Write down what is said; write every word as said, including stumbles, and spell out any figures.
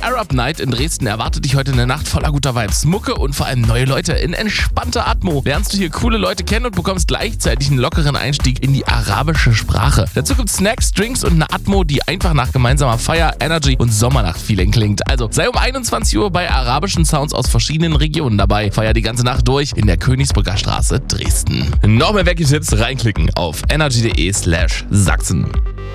Arab Night in Dresden erwartet dich heute eine Nacht voller guter Vibes, Mucke und vor allem neue Leute in entspannter Atmo. Lernst du hier coole Leute kennen und bekommst gleichzeitig einen lockeren Einstieg in die arabische Sprache. Dazu gibt's Snacks, Drinks und eine Atmo, die einfach nach gemeinsamer Feier, Energy und Sommernacht-Feeling klingt. Also sei um einundzwanzig Uhr bei arabischen Sounds aus verschiedenen Regionen dabei. Feier die ganze Nacht durch in der Königsbrücker Straße, Dresden. Noch mehr Wecki-Tipps reinklicken auf energy punkt de slash Sachsen.